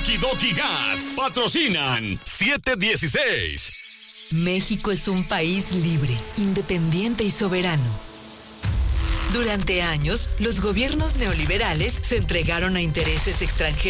Doki Doki Gas patrocinan 716. México es un país libre, independiente y soberano. Durante años, los gobiernos neoliberales se entregaron a intereses extranjeros